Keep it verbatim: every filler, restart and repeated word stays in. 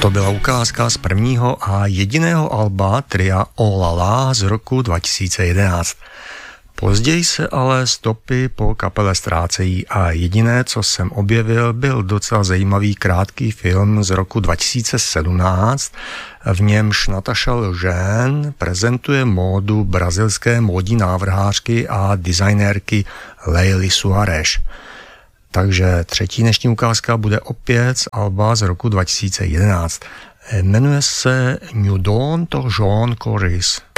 To byla ukázka z prvního a jediného alba tria Oh La La z roku dva tisíce jedenáct. Později se ale stopy po kapele ztrácejí a jediné, co jsem objevil, byl docela zajímavý krátký film z roku dva tisíce sedmnáct, v němž Natasha Lejeune prezentuje módu brazilské módní návrhářky a designérky Leily Soares. Takže třetí dnešní ukázka bude opět z alba z roku dva tisíce jedenáct. Jmenuje se New Dawn to Jean Corris.